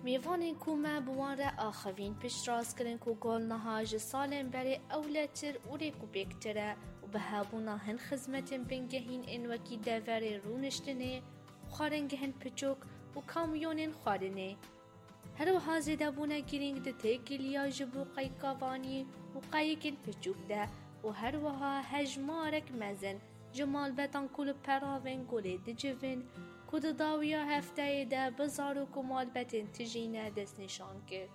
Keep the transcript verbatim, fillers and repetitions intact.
میوانین کو ما بوان را آخوین پیش راست کرن کو گل نهاج سالن بری اولتر اوری کو بکتره و به هابونا هن خدمتن بنگهین این وکی دوری رونشتنه خارنگهن پچوک و کامیونین خارنه. هر وها زیده بونه گرینگ ده تیگلیا جبو قیقاوانی و قایقین پچوک ده و هر وها هجمارک مزن جمال بتان کل پراوین گلی ده جوین کد داویا هفته ده بزارو کمال بتن تجینه دست نشان کرد.